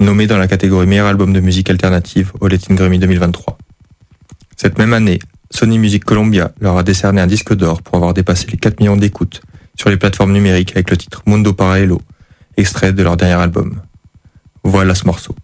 nommé dans la catégorie meilleur album de musique alternative au Latin Grammy 2023. Cette même année, Sony Music Colombia leur a décerné un disque d'or pour avoir dépassé les 4 millions d'écoutes sur les plateformes numériques avec le titre Mundo Paralelo, extrait de leur dernier album. Voilà ce morceau.